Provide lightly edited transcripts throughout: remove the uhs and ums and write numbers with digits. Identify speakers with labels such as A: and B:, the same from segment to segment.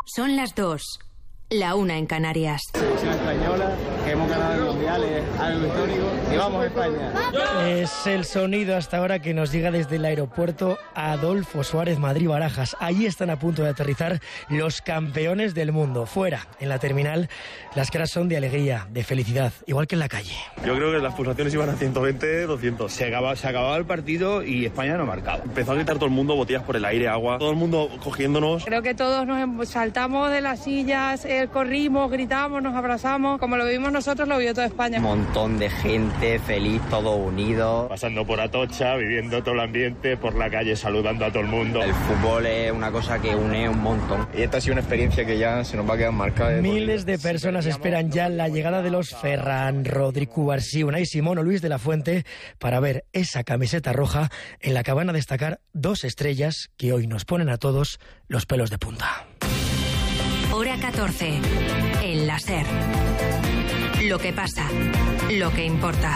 A: Son las 2, la 1 en Canarias.
B: Selección española, que hemos ganado el Mundial, es algo histórico. Y vamos a España.
C: Es el sonido hasta ahora que nos llega desde el aeropuerto Adolfo Suárez Madrid-Barajas. Allí están a punto de aterrizar los campeones del mundo. Fuera, en la terminal, las caras son de alegría, de felicidad, igual que en la calle.
D: Yo creo que las pulsaciones iban a 120, 200. Se acababa el partido y España no marcaba. Empezó a gritar todo el mundo, botellas por el aire, agua, todo el mundo cogiéndonos.
E: Creo que todos nos saltamos de las sillas, corrimos, gritamos, nos abrazamos. Como lo vivimos nosotros, lo vivió toda España.
F: Un montón de gente feliz, todo unido.
D: Pasando por Atocha, viviendo todo el ambiente, por la calle saludando a todo el mundo.
F: El fútbol es una cosa que une un montón.
G: Y esta ha sido una experiencia que ya se nos va a quedar marcada.
C: Miles de personas esperan ya la llegada de los Ferran, Rodri, Cubarsí, Unai Simón o Luis de la Fuente para ver esa camiseta roja en la que van a destacar dos estrellas que hoy nos ponen a todos los pelos de punta.
A: Hora 14. El láser. Lo que pasa, lo que importa.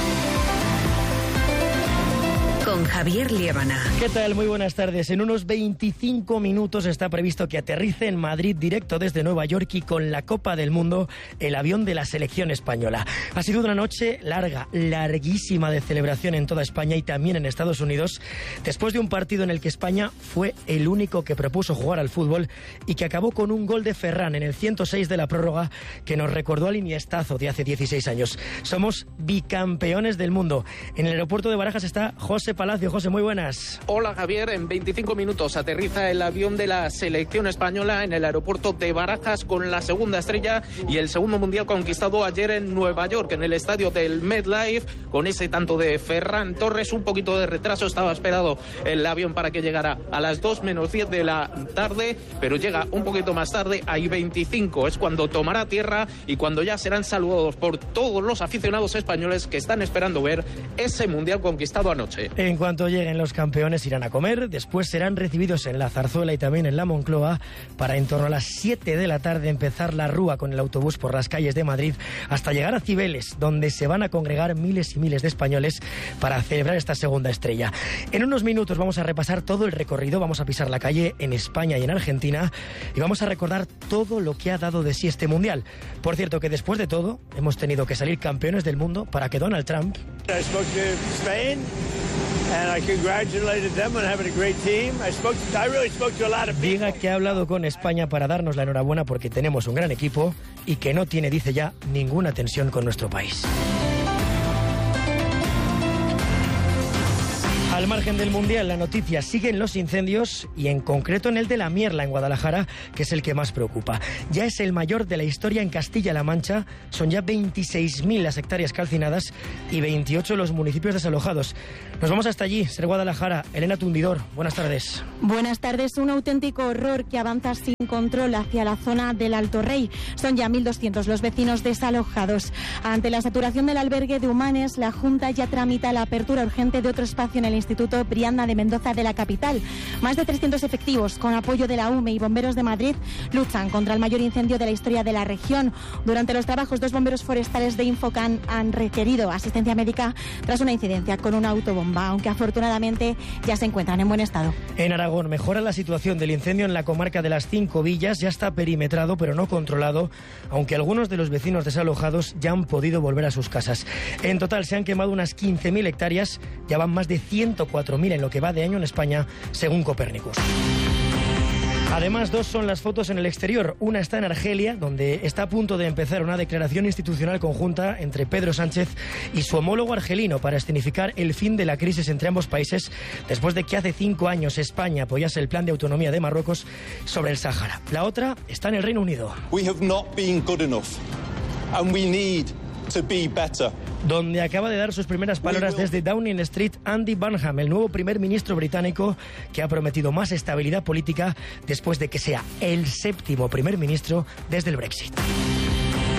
A: Con Javier Liébana.
C: ¿Qué tal? Muy buenas tardes. En unos 25 minutos está previsto que aterrice en Madrid directo desde Nueva York y con la Copa del Mundo el avión de la selección española. Ha sido una noche larga, larguísima de celebración en toda España y también en Estados Unidos, después de un partido en el que España fue el único que propuso jugar al fútbol y que acabó con un gol de Ferran en el 106 de la prórroga que nos recordó al Iniestazo de hace 16 años. Somos bicampeones del mundo. En el aeropuerto de Barajas está José Palacio. José, muy buenas.
H: Hola Javier, en 25 minutos aterriza el avión de la selección española en el aeropuerto de Barajas con la segunda estrella y el segundo mundial conquistado ayer en Nueva York, en el estadio del MetLife, con ese tanto de Ferran Torres. Un poquito de retraso, estaba esperado el avión para que llegara a las 2 menos 10 de la tarde, pero llega un poquito más tarde, hay 25, es cuando tomará tierra y cuando ya serán saludados por todos los aficionados españoles que están esperando ver ese mundial conquistado anoche.
C: En cuanto lleguen los campeones irán a comer, después serán recibidos en la Zarzuela y también en la Moncloa para en torno a las 7 de la tarde empezar la rúa con el autobús por las calles de Madrid hasta llegar a Cibeles, donde se van a congregar miles y miles de españoles para celebrar esta segunda estrella. En unos minutos vamos a repasar todo el recorrido, vamos a pisar la calle en España y en Argentina y vamos a recordar todo lo que ha dado de sí este mundial. Por cierto que después de todo hemos tenido que salir campeones del mundo para que Donald Trump diga que ha hablado con España para darnos la enhorabuena porque tenemos un gran equipo y que no tiene, dice ya, ninguna tensión con nuestro país. Al margen del Mundial, la noticia sigue en los incendios y en concreto en el de La Mierla, en Guadalajara, que es el que más preocupa. Ya es el mayor de la historia en Castilla-La Mancha, son ya 26.000 las hectáreas calcinadas y 28 los municipios desalojados. Nos vamos hasta allí, Ser Guadalajara. Elena Tundidor, buenas tardes.
I: Buenas tardes, un auténtico horror que avanza sin control hacia la zona del Alto Rey. Son ya 1.200 los vecinos desalojados. Ante la saturación del albergue de Humanes, la Junta ya tramita la apertura urgente de otro espacio en el Instituto Brianda de Mendoza de la capital. Más de 300 efectivos, con apoyo de la UME y bomberos de Madrid, luchan contra el mayor incendio de la historia de la región. Durante los trabajos, 2 bomberos forestales de Infocan han requerido asistencia médica tras una incidencia con una autobomba, aunque afortunadamente ya se encuentran en buen estado.
C: En Aragón mejora la situación del incendio en la comarca de las 5 Villas. Ya está perimetrado, pero no controlado, aunque algunos de los vecinos desalojados ya han podido volver a sus casas. En total se han quemado unas 15.000 hectáreas, ya van más de 104.000 en lo que va de año en España, según Copérnicus. Además, 2 son las fotos en el exterior. Una está en Argelia, donde está a punto de empezar una declaración institucional conjunta entre Pedro Sánchez y su homólogo argelino para escenificar el fin de la crisis entre ambos países, después de que hace 5 años España apoyase el plan de autonomía de Marruecos sobre el Sáhara. La otra está en el Reino Unido.
J: We have not been good enough, and we need to be better.
C: Donde acaba de dar sus primeras palabras desde Downing Street Andy Burnham, el nuevo primer ministro británico que ha prometido más estabilidad política después de que sea el 7º primer ministro desde el Brexit.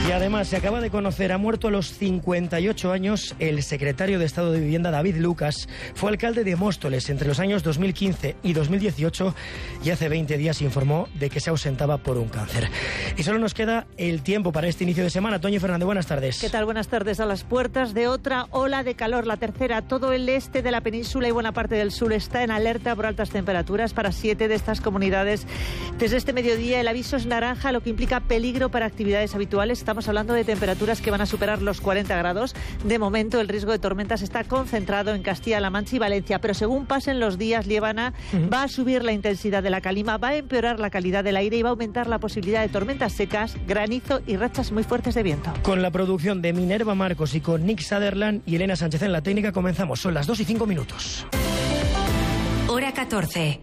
C: Y además se acaba de conocer, ha muerto a los 58 años el secretario de Estado de Vivienda David Lucas. Fue alcalde de Móstoles entre los años 2015 y 2018 y hace 20 días informó de que se ausentaba por un cáncer. Y solo nos queda el tiempo para este inicio de semana. Toñi Fernández, buenas tardes.
K: ¿Qué tal? Buenas tardes. A las puertas de otra ola de calor, la tercera. Todo el este de la península y buena parte del sur está en alerta por altas temperaturas para 7 de estas comunidades. Desde este mediodía el aviso es naranja, lo que implica peligro para actividades habituales. Estamos hablando de temperaturas que van a superar los 40 grados. De momento el riesgo de tormentas está concentrado en Castilla-La Mancha y Valencia, pero según pasen los días, Liébana, va a subir la intensidad de la calima, va a empeorar la calidad del aire y va a aumentar la posibilidad de tormentas secas, granizo y rachas muy fuertes de viento.
C: Con la producción de Minerva Marcos y con Nick Sutherland y Elena Sánchez en la técnica comenzamos. Son las 2:05.
A: Hora 14.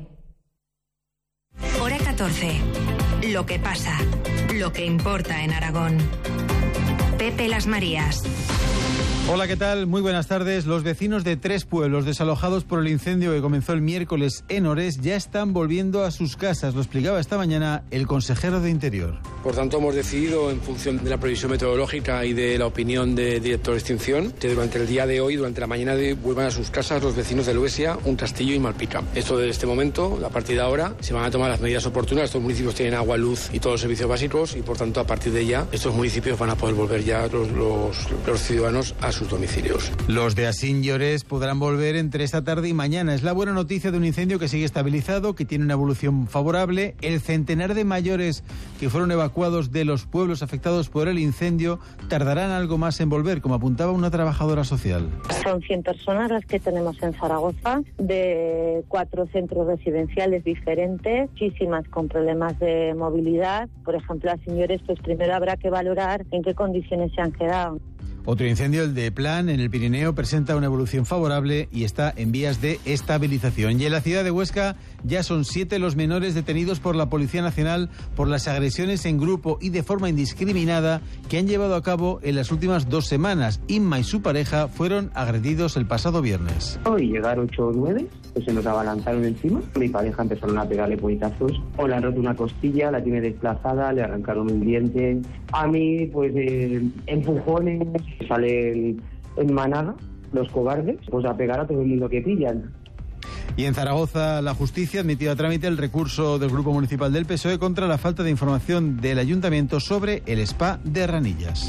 A: Hora 14. Lo que pasa, lo que importa en Aragón. Pepe Las Marías.
L: Hola, ¿qué tal? Muy buenas tardes. Los vecinos de 3 pueblos desalojados por el incendio que comenzó el miércoles en Ores ya están volviendo a sus casas. Lo explicaba esta mañana el consejero de Interior.
M: Por tanto, hemos decidido, en función de la previsión meteorológica y de la opinión del director de extinción, que durante el día de hoy, durante la mañana de hoy, vuelvan a sus casas los vecinos de Luesia, Un Castillo y Malpica. Esto desde este momento, a partir de ahora, se van a tomar las medidas oportunas. Estos municipios tienen agua, luz y todos los servicios básicos y, por tanto, a partir de ya, estos municipios van a poder volver ya los ciudadanos a sus domicilios.
L: Los de Asín y Ores podrán volver entre esta tarde y mañana. Es la buena noticia de un incendio que sigue estabilizado, que tiene una evolución favorable. El centenar de mayores que fueron evacuados de los pueblos afectados por el incendio tardarán algo más en volver, como apuntaba una trabajadora social.
N: Son 100 personas las que tenemos en Zaragoza, de 4 centros residenciales diferentes, muchísimas con problemas de movilidad. Por ejemplo, a señores, pues primero habrá que valorar en qué condiciones se han quedado.
L: Otro incendio, el de Plan, en el Pirineo, presenta una evolución favorable y está en vías de estabilización. Y en la ciudad de Huesca ya son 7 los menores detenidos por la Policía Nacional por las agresiones en grupo y de forma indiscriminada que han llevado a cabo en las últimas 2 semanas. Inma y su pareja fueron agredidos el pasado viernes.
O: Y llegaron 8 o 9, pues se nos abalanzaron encima. Mi pareja empezaron a pegarle puñetazos. O le han roto una costilla, la tiene desplazada, le arrancaron un diente. A mí, pues, empujones. Salen en manada los cobardes, pues a pegar a todo el mundo que pillan.
L: Y en Zaragoza, la justicia admitió a trámite el recurso del Grupo Municipal del PSOE contra la falta de información del Ayuntamiento sobre el spa de Ranillas.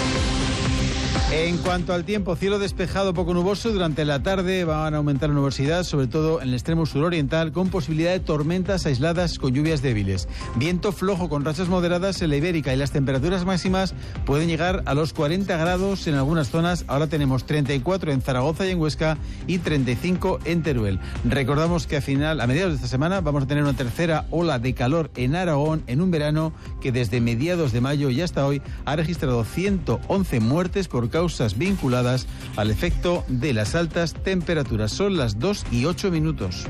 L: En cuanto al tiempo, cielo despejado poco nuboso. Durante la tarde van a aumentar la nubosidad, sobre todo en el extremo suroriental, con posibilidad de tormentas aisladas con lluvias débiles. Viento flojo con rachas moderadas en la Ibérica y las temperaturas máximas pueden llegar a los 40 grados en algunas zonas. Ahora tenemos 34 en Zaragoza y en Huesca y 35 en Teruel. Recordamos que a mediados de esta semana vamos a tener una tercera ola de calor en Aragón en un verano que desde mediados de mayo y hasta hoy ha registrado 111 muertes por causas vinculadas al efecto de las altas temperaturas. Son las 2:08.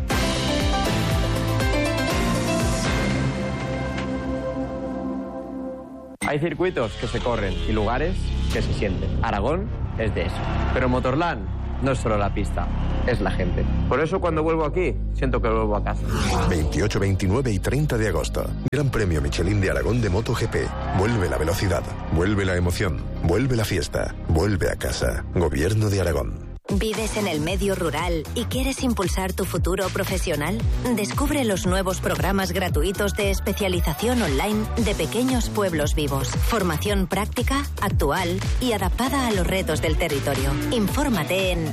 P: Hay circuitos que se corren y lugares que se sienten. Aragón es de eso. Pero Motorland no es solo la pista, es la gente. Por eso cuando vuelvo aquí, siento que vuelvo a casa.
Q: 28, 29 y 30 de agosto. Gran Premio Michelin de Aragón de MotoGP. Vuelve la velocidad, vuelve la emoción, vuelve la fiesta, vuelve a casa. Gobierno de Aragón.
R: ¿Vives en el medio rural y quieres impulsar tu futuro profesional? Descubre los nuevos programas gratuitos de especialización online de Pequeños Pueblos Vivos. Formación práctica, actual y adaptada a los retos del territorio. Infórmate en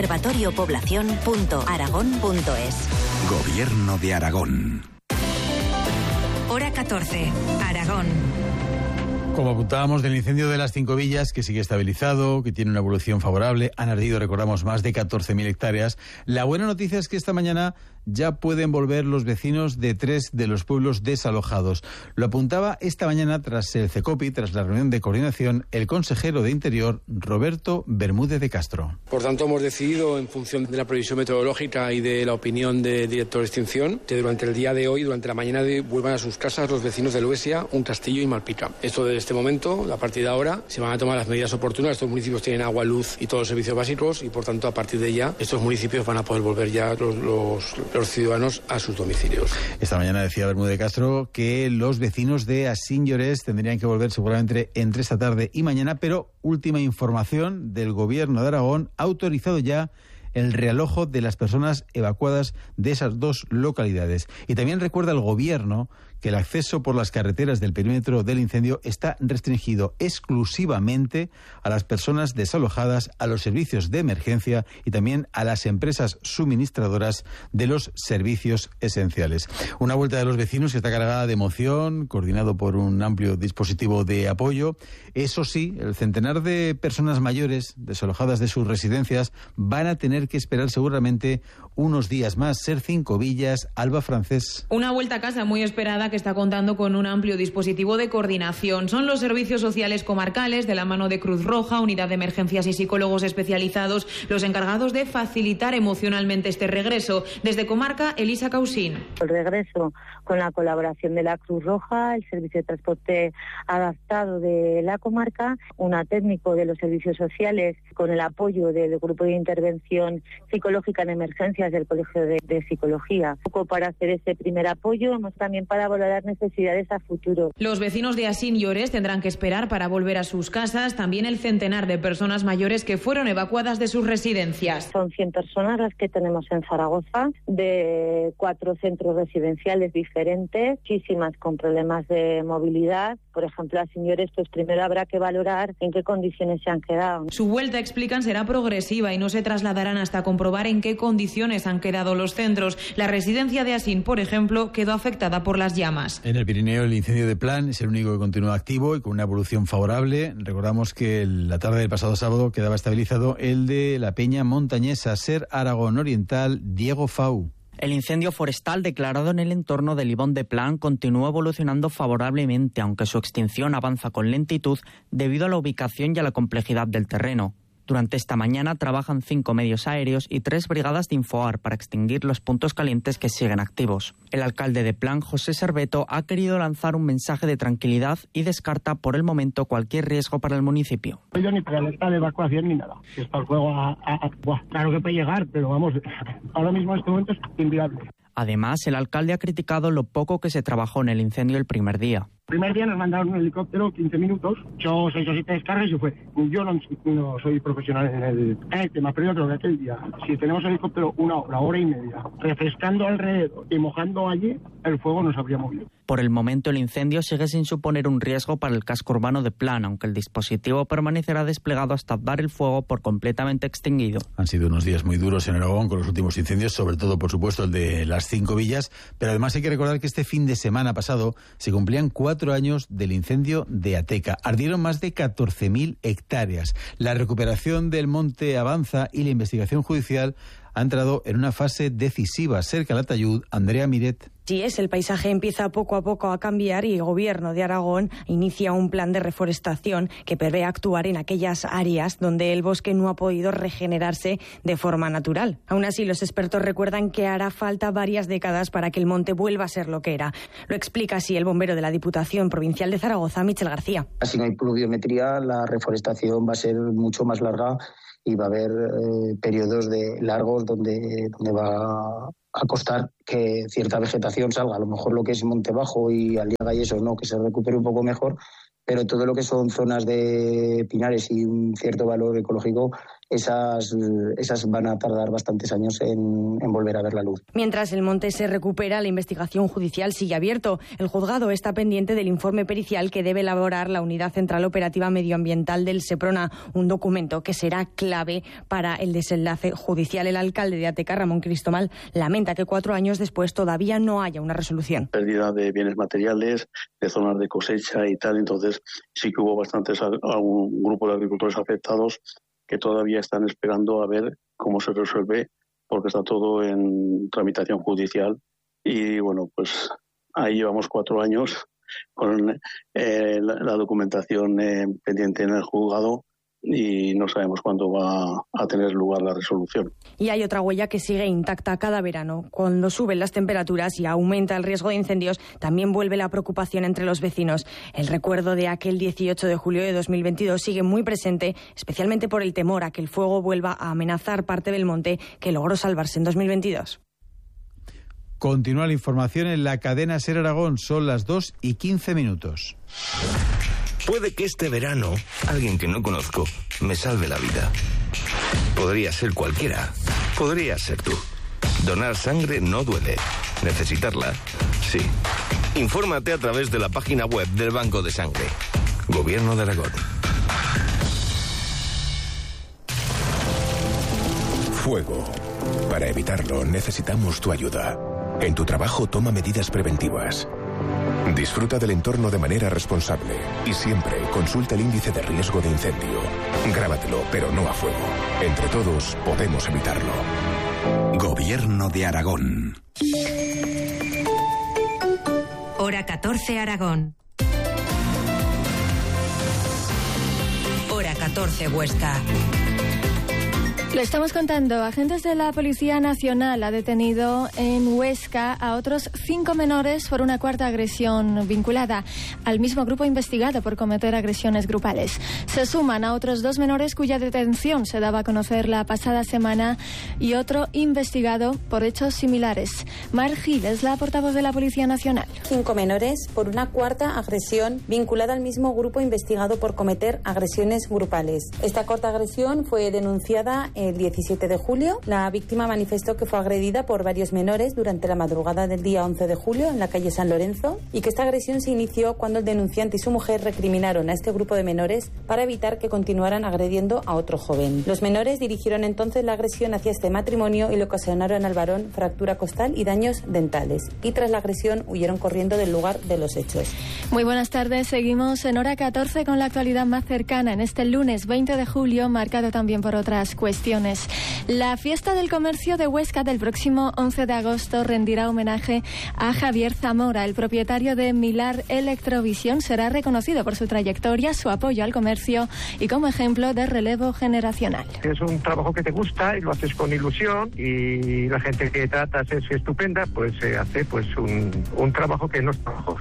R: observatoriopoblacion.aragón.es.
S: Gobierno de Aragón.
A: Hora 14. Aragón.
L: Como apuntábamos del incendio de las 5 villas, que sigue estabilizado, que tiene una evolución favorable, han ardido, recordamos, más de 14.000 hectáreas. La buena noticia es que esta mañana ya pueden volver los vecinos de 3 de los pueblos desalojados. Lo apuntaba esta mañana tras el CECOPI, tras la reunión de coordinación, el consejero de Interior, Roberto Bermúdez de Castro.
M: Por tanto, hemos decidido, en función de la previsión meteorológica y de la opinión del director de extinción, que durante el día de hoy, durante la mañana de hoy, vuelvan a sus casas los vecinos de Luesia, Un Castillo y Malpica. Esto desde este momento, a partir de ahora, se van a tomar las medidas oportunas. Estos municipios tienen agua, luz y todos los servicios básicos y, por tanto, a partir de ya, estos municipios van a poder volver ya los ciudadanos a sus domicilios.
L: Esta mañana decía Bermúdez Castro que los vecinos de Asín Llorés tendrían que volver seguramente entre esta tarde y mañana, pero última información del Gobierno de Aragón ha autorizado ya el realojo de las personas evacuadas de esas dos localidades. Y también recuerda el Gobierno que el acceso por las carreteras del perímetro del incendio está restringido exclusivamente a las personas desalojadas, a los servicios de emergencia y también a las empresas suministradoras de los servicios esenciales. Una vuelta de los vecinos que está cargada de emoción, coordinado por un amplio dispositivo de apoyo. Eso sí, el centenar de personas mayores desalojadas de sus residencias van a tener que esperar seguramente unos días más. Ser 5 Villas, Alba Francés.
T: Una vuelta a casa muy esperada que está contando con un amplio dispositivo de coordinación. Son los servicios sociales comarcales, de la mano de Cruz Roja, Unidad de Emergencias y psicólogos especializados, los encargados de facilitar emocionalmente este regreso. Desde Comarca, Elisa Causín.
N: El regreso con la colaboración de la Cruz Roja, el servicio de transporte adaptado de la comarca, una técnico de los servicios sociales con el apoyo del grupo de intervención psicológica en emergencias del Colegio de Psicología. Un poco para hacer ese primer apoyo, también para valorar necesidades a futuro.
T: Los vecinos de Asín Llorés tendrán que esperar para volver a sus casas, también el centenar de personas mayores que fueron evacuadas de sus residencias.
N: Son 100 personas las que tenemos en Zaragoza, de 4 centros residenciales diferentes, muchísimas con problemas de movilidad. Por ejemplo, a Asín Llorés, pues primero habrá que valorar en qué condiciones se han quedado.
T: Su vuelta, explican, será progresiva y no se trasladarán hasta comprobar en qué condiciones han quedado los centros. La residencia de Asín, por ejemplo, quedó afectada por las llamas.
L: En el Pirineo, el incendio de Plan es el único que continúa activo y con una evolución favorable. Recordamos que la tarde del pasado sábado quedaba estabilizado el de la peña montañesa Ser Aragón Oriental, Diego Fau.
U: El incendio forestal declarado en el entorno del Ibón de Plan continúa evolucionando favorablemente, aunque su extinción avanza con lentitud debido a la ubicación y a la complejidad del terreno. Durante esta mañana trabajan 5 medios aéreos y 3 brigadas de Infoar para extinguir los puntos calientes que siguen activos. El alcalde de Plan, José Serveto, ha querido lanzar un mensaje de tranquilidad y descarta por el momento cualquier riesgo para el municipio.
V: Yo ni para alerta de evacuación ni nada. Si está el fuego claro que puede llegar, pero vamos, ahora mismo en este momento es inviable.
U: Además, el alcalde ha criticado lo poco que se trabajó en el incendio el primer día.
V: El primer día nos mandaron un helicóptero, 15 minutos, 8 o 6 o 7 descargas y fue. Yo no soy profesional en el tema, pero yo creo que aquel día, si tenemos helicóptero 1 hora y media, refrescando alrededor y mojando allí, el fuego nos habría movido.
U: Por el momento el incendio sigue sin suponer un riesgo para el casco urbano de Plan, aunque el dispositivo permanecerá desplegado hasta dar el fuego por completamente extinguido.
L: Han sido unos días muy duros en Aragón con los últimos incendios, sobre todo, por supuesto, el de las 5 Villas, pero además hay que recordar que este fin de semana pasado se cumplían 4 años del incendio de Ateca. Ardieron más de 14.000 hectáreas. La recuperación del monte avanza y la investigación judicial ha entrado en una fase decisiva. Cerca de Calatayud, Andrea Miret.
W: Sí, el paisaje empieza poco a poco a cambiar y el Gobierno de Aragón inicia un plan de reforestación que prevé actuar en aquellas áreas donde el bosque no ha podido regenerarse de forma natural. Aún así, los expertos recuerdan que hará falta varias décadas para que el monte vuelva a ser lo que era. Lo explica así el bombero de la Diputación Provincial de Zaragoza, Michel García.
X: Si no hay pluviometría, la reforestación va a ser mucho más larga y va a haber periodos largos donde va a costar que cierta vegetación salga. A lo mejor lo que es monte bajo y aliaga y eso, no, que se recupere un poco mejor, pero todo lo que son zonas de pinares y un cierto valor ecológico, esas van a tardar bastantes años en volver a ver la luz.
W: Mientras el monte se recupera, la investigación judicial sigue abierto. El juzgado está pendiente del informe pericial que debe elaborar la Unidad Central Operativa Medioambiental del Seprona, un documento que será clave para el desenlace judicial. El alcalde de Ateca, Ramón Cristomal, lamenta que 4 años después todavía no haya una resolución.
Y: Pérdida de bienes materiales, de zonas de cosecha y tal, entonces sí que hubo algún grupo de agricultores afectados que todavía están esperando a ver cómo se resuelve, porque está todo en tramitación judicial. Y bueno, pues ahí llevamos 4 años con la documentación pendiente en el juzgado y no sabemos cuándo va a tener lugar la resolución.
W: Y hay otra huella que sigue intacta cada verano. Cuando suben las temperaturas y aumenta el riesgo de incendios, también vuelve la preocupación entre los vecinos. El recuerdo de aquel 18 de julio de 2022 sigue muy presente, especialmente por el temor a que el fuego vuelva a amenazar parte del monte que logró salvarse en 2022.
L: Continúa la información en la cadena SER Aragón. Son las 2:15.
B: Puede que este verano alguien que no conozco me salve la vida. Podría ser cualquiera. Podría ser tú. Donar sangre no duele. Necesitarla, sí. Infórmate a través de la página web del Banco de Sangre. Gobierno de Aragón.
D: Fuego. Para evitarlo necesitamos tu ayuda. En tu trabajo toma medidas preventivas. Disfruta del entorno de manera responsable y siempre consulta el índice de riesgo de incendio. Grábatelo, pero no a fuego. Entre todos podemos evitarlo.
S: Gobierno de Aragón.
A: Hora 14 Aragón. Hora 14 Huesca.
E: Lo estamos contando. Agentes de la Policía Nacional ha detenido en Huesca a otros 5 menores por una cuarta agresión vinculada al mismo grupo investigado por cometer agresiones grupales. Se suman a otros 2 menores cuya detención se daba a conocer la pasada semana y otro investigado por hechos similares. Mar Gil es la portavoz de la Policía Nacional.
F: 5 menores por una cuarta agresión vinculada al mismo grupo investigado por cometer agresiones grupales. Esta cuarta agresión fue denunciada el 17 de julio. La víctima manifestó que fue agredida por varios menores durante la madrugada del día 11 de julio en la calle San Lorenzo y que esta agresión se inició cuando el denunciante y su mujer recriminaron a este grupo de menores para evitar que continuaran agrediendo a otro joven. Los menores dirigieron entonces la agresión hacia este matrimonio y le ocasionaron al varón fractura costal y daños dentales. Y tras la agresión huyeron corriendo del lugar de los hechos.
E: Muy buenas tardes. Seguimos en hora 14 con la actualidad más cercana en este lunes 20 de julio, marcado también por otras cuestiones. La fiesta del comercio de Huesca del próximo 11 de agosto rendirá homenaje a Javier Zamora. El propietario de Milar Electrovisión será reconocido por su trayectoria, su apoyo al comercio y como ejemplo de relevo generacional.
V: Es un trabajo que te gusta y lo haces con ilusión y la gente que tratas es estupenda, pues se hace pues un trabajo que no es trabajo,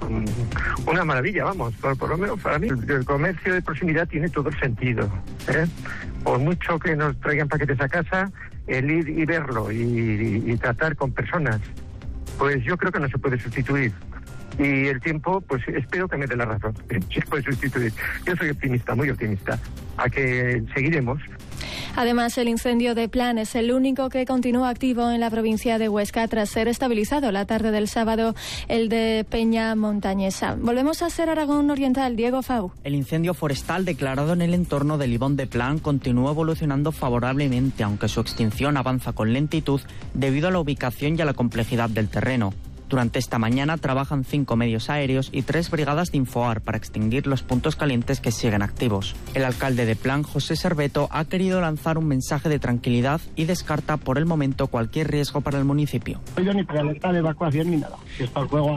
V: una maravilla, vamos, por lo menos para mí. El comercio de proximidad tiene todo el sentido, ¿eh? Por mucho que nos traigan paquetes a casa, el ir y verlo y tratar con personas, pues yo creo que no se puede sustituir. Y el tiempo, pues espero que me dé la razón. Sí se puede sustituir. Yo soy optimista, muy optimista. A que seguiremos.
E: Además, el incendio de Plan es el único que continúa activo en la provincia de Huesca tras ser estabilizado la tarde del sábado el de Peña Montañesa. Volvemos a SER Aragón Oriental. Diego Fau.
U: El incendio forestal declarado en el entorno del ibón de Plan continúa evolucionando favorablemente, aunque su extinción avanza con lentitud debido a la ubicación y a la complejidad del terreno. Durante esta mañana trabajan 5 medios aéreos y 3 brigadas de Infoar para extinguir los puntos calientes que siguen activos. El alcalde de Plan, José Serveto, ha querido lanzar un mensaje de tranquilidad y descarta por el momento cualquier riesgo para el municipio.
V: No hay ni alerta de evacuación ni nada. Si está el fuego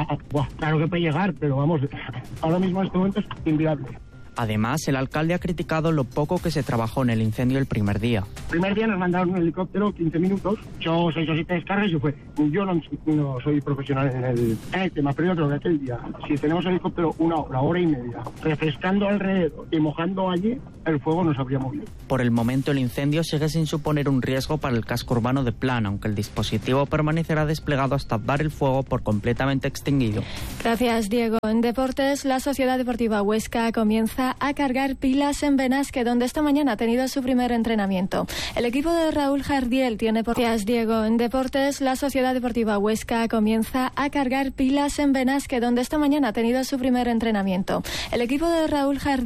V: claro que puede llegar, pero vamos, ahora mismo en este momento es inviable.
U: Además, el alcalde ha criticado lo poco que se trabajó en el incendio el primer día.
V: El primer día nos mandaron un helicóptero, 15 minutos, 6 o 7 descargas y fue. Yo no soy profesional en el tema, pero yo creo que aquel día, si tenemos helicóptero una hora y media, refrescando alrededor y mojando allí, el fuego nos habría movido.
U: Por el momento el incendio sigue sin suponer un riesgo para el casco urbano de Plan, aunque el dispositivo permanecerá desplegado hasta dar el fuego por completamente extinguido.
E: Gracias, Diego. En deportes, la Sociedad Deportiva Huesca comienza a cargar pilas en Benasque, donde esta mañana ha tenido su primer entrenamiento. El equipo de Raúl Jardiel tiene... Gracias, Diego. En deportes, la Sociedad Deportiva Huesca comienza a cargar pilas en Benasque, donde esta mañana ha tenido su primer entrenamiento. El equipo de Raúl Jardiel